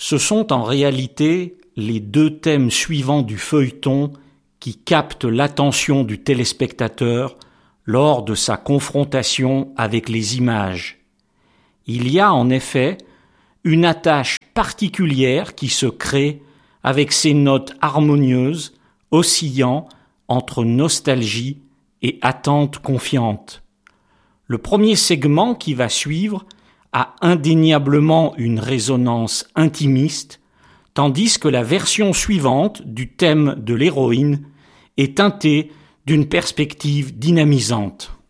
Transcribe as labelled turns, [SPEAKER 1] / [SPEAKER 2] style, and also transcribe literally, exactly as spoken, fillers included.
[SPEAKER 1] Ce sont en réalité les deux thèmes suivants du feuilleton qui captent l'attention du téléspectateur lors de sa confrontation avec les images. Il y a en effet une attache particulière qui se crée avec ces notes harmonieuses oscillant entre nostalgie et attente confiante. Le premier segment qui va suivre a indéniablement une résonance intimiste, tandis que la version suivante du thème de l'héroïne est teintée d'une perspective dynamisante.